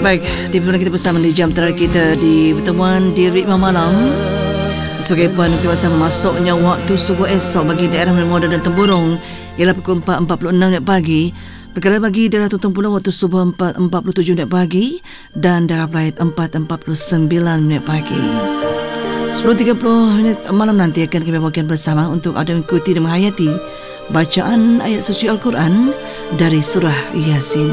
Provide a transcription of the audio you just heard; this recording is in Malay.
Baik, di pertemuan kita bersama di jam terakhir kita di pertemuan di ritma malam. Sebagai puan kita masuknya waktu subuh esok bagi daerah Melmoda dan Temburong ialah pukul 4.46 pagi. Perkara bagi daerah Tutong Pulau waktu subuh 4.47 pagi dan daerah Belait 4.49 pagi. 10.30 malam nanti akan kami bawakan bersama untuk anda mengikuti dan menghayati bacaan ayat suci Al-Quran dari surah Yasin.